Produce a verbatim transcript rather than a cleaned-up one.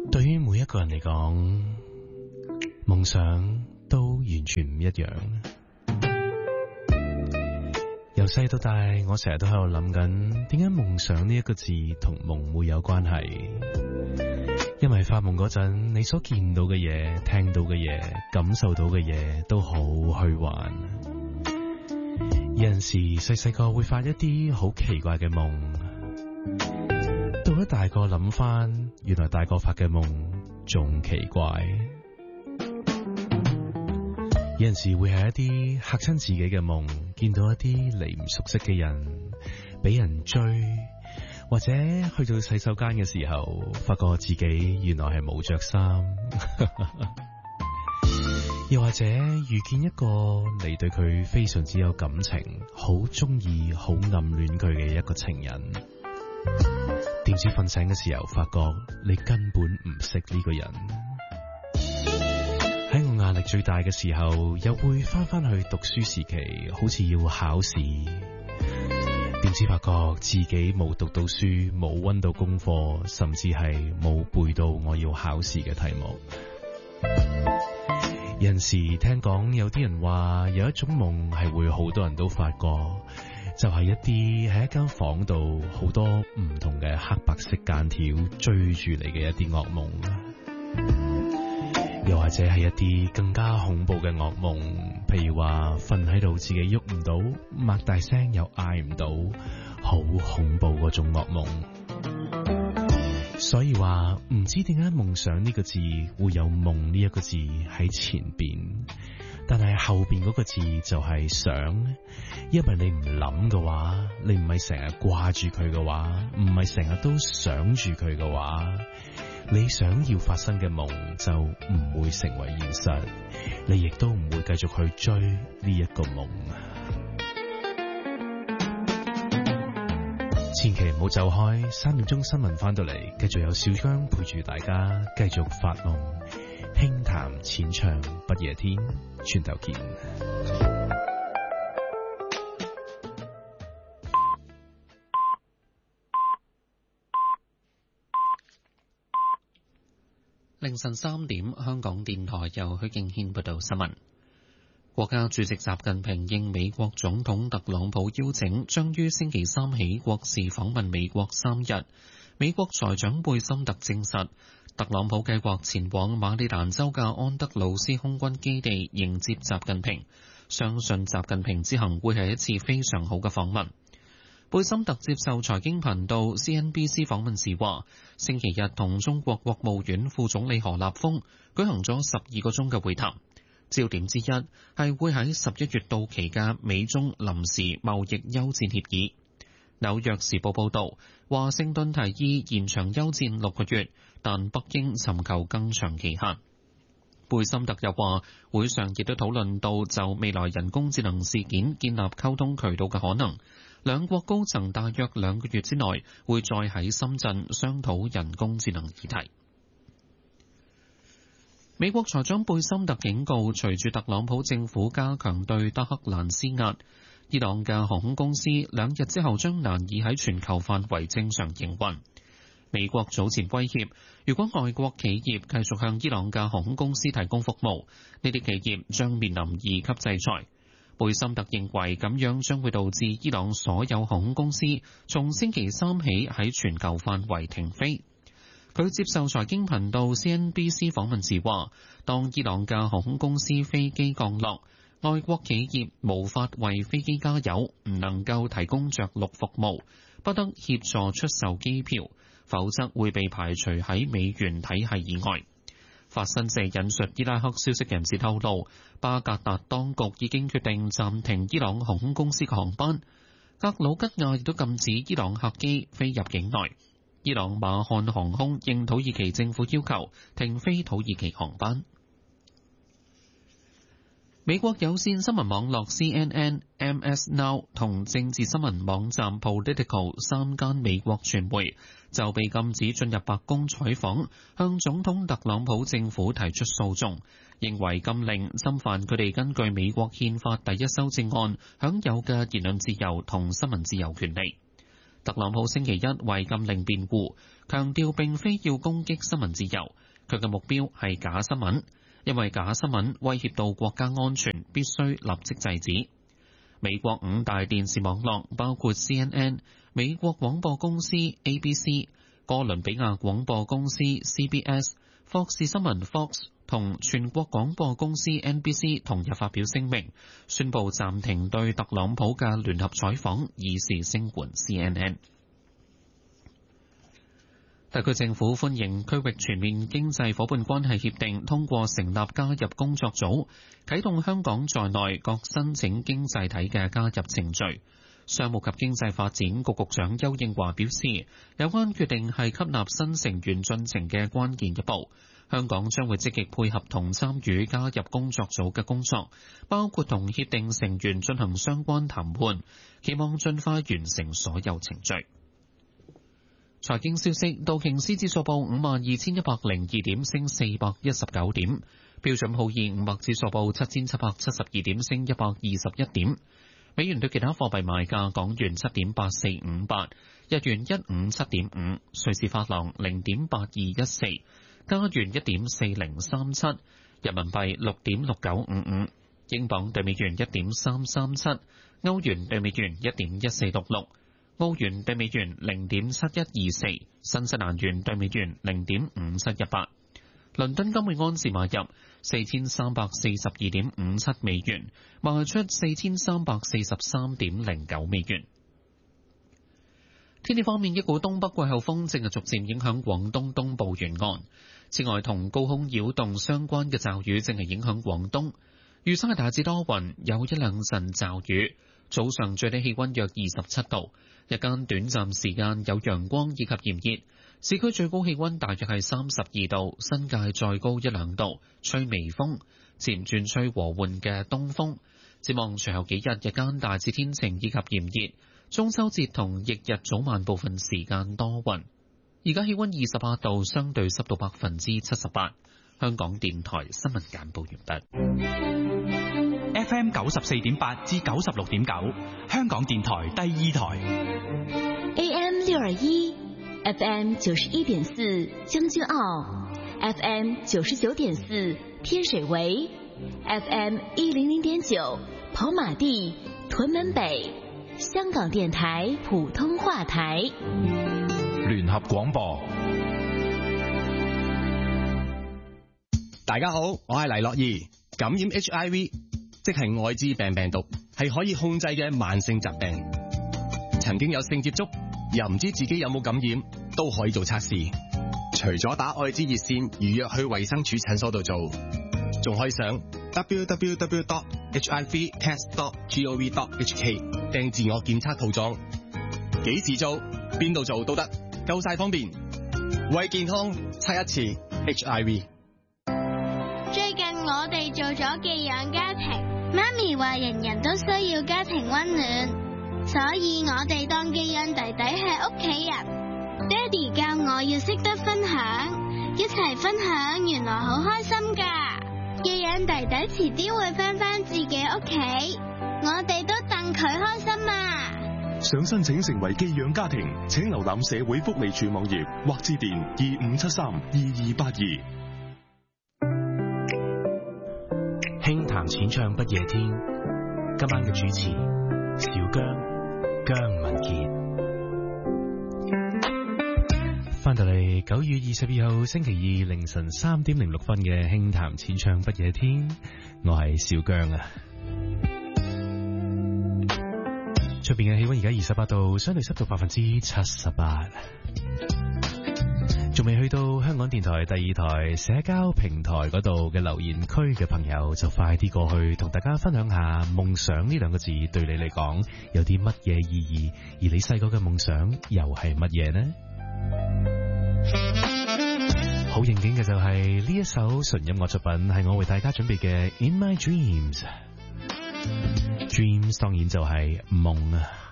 對於每一個人嚟講，夢想都完全唔一樣。由細到大，我成日都喺度諗緊，點解夢想呢一個字同夢會有關係？因為發夢嗰陣，你所見到嘅嘢、聽到嘅嘢、感受到嘅嘢都好虛幻。有陣時細細個會發一啲好奇怪嘅夢，到咗大個諗翻，原來大個發嘅夢仲奇怪。有陣時會係一啲嚇親自己嘅夢，見到一啲你唔熟悉嘅人俾人追，或者去到洗手間嘅時候，發覺自己原來係冇着衫，又或者遇見一個你對佢非常之有感情，好中意、好暗戀佢嘅一個情人，點知瞓醒嘅時候發覺你根本唔識呢個人。喺我壓力最大嘅時候，又會翻返去讀書時期，好似要考試，點知發覺自己冇讀到書，冇溫到功課，甚至係冇背到我要考試嘅題目。有陣時聽講有啲人話有一種夢係會好多人都發過，就係一啲喺一間房度好多唔同嘅黑白色間條追住你嘅一啲噩夢。又或者係一啲更加恐怖嘅噩夢，譬如話瞓喺度自己喐唔到，擘大聲又嗌唔到，好恐怖嗰種噩夢。所以話唔知點解夢想呢個字會有夢呢一個字喺前邊，但係後邊嗰個字就係想。因為你唔諗嘅話，你唔係成日掛住佢嘅話，唔係成日都想住佢嘅話，你想要發生嘅夢就唔會成為現實，你亦都唔會繼續去追呢一個夢。千祈唔好走開，三點鐘新聞翻到嚟，繼續有小張陪住大家，繼續發夢，輕談淺唱不夜天，轉頭見。 凌晨三點，香港電台由許敬軒報道新聞。國家主席習近平應美國總統特朗普邀請，將於星期三起國事訪問美國三日。美國財長貝森特證實，特朗普計劃前往馬里蘭州嘅安德魯斯空軍基地迎接習近平，相信習近平之行會係一次非常好嘅訪問。貝森特接受財經頻道 C N B C 訪問時話，星期日同中國國務院副總理何立峰舉行咗十二個鐘嘅會談，焦點之一係會喺十一月到期嘅美中臨時貿易休戰協議。紐約時報報道，華盛頓提議延長休戰六個月，但北京尋求更長期限。貝森特又話，會上亦都討論到就未來人工智能事件建立溝通渠道嘅可能。兩國高層大約兩個月之內會再喺深圳商討人工智能議題。美國財長貝森特警告，隨住特朗普政府加強對德黑蘭施壓，伊朗嘅航空公司兩日之後將難以喺全球範圍正常營運。美國早前威脅，如果外國企業繼續向伊朗嘅航空公司提供服務，呢啲企業將面臨二級制裁。貝森特認為咁樣將會導致伊朗所有航空公司從星期三起喺全球範圍停飛。佢接受財經頻道 C N B C 訪問時話，當伊朗嘅航空公司飛機降落，外國企業無法為飛機加油，唔能夠提供着陸服務，不得協助出售機票，否則會被排除喺美元體系以外。法新社引述伊拉克消息人士透露，巴格達當局已經決定暫停伊朗航空公司嘅航班，格魯吉亞亦都禁止伊朗客機飛入境內。伊朗馬漢航空應土耳其政府要求停飛土耳其航班。美國有線新聞網絡 C N N、M S Now 同政治新聞網站 Political 三間美國傳媒就被禁止進入白宮採訪，向總統特朗普政府提出訴訟，認為禁令侵犯佢哋根據美國憲法第一修正案享有嘅言論自由同新聞自由權利。 特朗普星期一為禁令辯護，強調並非要攻擊新聞自由，佢嘅目標係假新聞，因為假新聞威脅到國家安全，必須立即制止。美國五大電視網絡包括 C N N、美國廣播公司 A B C、哥倫比亞廣播公司 C B S、霍士新聞 Fox 同全國廣播公司 N B C 同日發表聲明，宣布暫停對特朗普嘅聯合採訪，以示聲援 C N N。特區政府歡迎區域全面經濟夥伴關係協定通過成立加入工作組，啟動香港在內各申請經濟體嘅加入程序。商務及經濟發展局局長邱應華表示，有關決定係吸納新成員進程嘅關鍵一步。香港將會積極配合同參與加入工作組嘅工作，包括同協定成員進行相關談判，期望盡快完成所有程序。財經消息，道瓊斯指數報五萬二千一百零二點，升四百一十九點；標準普爾五百指數報七千七百七十二點，升一百二十一點。美元對其他貨幣賣價：港元七點八四五八，日元一五七點五，瑞士法郎零點八二一四，加元一點四零三七，人民幣六點六九五五，英鎊對美元一點三三七，歐元對美元一點一四六六。澳元對美元零點七一二四，新西蘭元對美元零點五七一八。倫敦金每安士買入四千三百四十二點五七美元，賣出四千三百四十三點零九美元。天氣方面，一股東北季候風正係逐漸影響廣東東部沿岸。此外，同高空擾動相關嘅驟雨正係影響廣東。預測係大致多雲，有一兩陣驟雨。早上最低氣溫約二十七度，日間短暫時間有陽光以及炎熱。市區最高氣溫大約係三十二度，新界再高一兩度，吹微風，漸轉吹和緩嘅東風。展望隨後幾日，日間大致天晴以及炎熱。中秋節同翌日早晚部分時間多雲。而家氣溫二十八度，相對濕度百分之七十八。香港電台新聞簡報完畢。 F M 九十四點八至九十六點九，香港電台第二台。 A M 六二一，F M 九十一點四將軍澳 ，F M 九十九點四天水圍 ，F M 一零零點九跑馬地屯門北，香港電台普通話台。 聯合廣播。 大家好，我係黎樂怡。感染 H I V 即係愛滋病病毒，係可以控制嘅慢性疾病。曾經有性接觸又唔知自己有冇感染，都可以做測試。除咗打愛滋熱線預約去衛生署診所度做，仲可以上 w w w dot h i v test dot gov dot h k 訂自我檢測套裝。幾時做，邊度做都得，夠晒方便。為健康測一次 H I V。 最近我哋做咗寄養家庭，媽咪話人人都需要家庭溫暖，所以我哋當寄養弟弟係屋企人。爹哋教我要識得分享，一齊分享原來好開心噶。寄養弟弟遲啲會返返自己屋企，我哋都戥佢開心啊！ 想申請成為寄養家庭，請瀏覽社會福利署網頁或致電二五七三二二八二。 輕談淺唱不夜天，今晚嘅主持小姜姜文傑。翻到嚟九月二十二號星期二凌晨三點零六分嘅輕談淺唱不夜天，我係小姜啊。出邊嘅氣溫而家二十八度，相對濕度百分之七十八。仲未去到香港電台第二台社交平台嗰度嘅留言區嘅朋友，就快啲過去同大家分享下夢想呢兩個字對你嚟講有啲乜嘢意義，而你細個嘅夢想又係乜嘢呢？好應景嘅就係呢一首純音樂作品，係我為大家準備嘅 In My Dreams。Dreams 當然就係夢啊。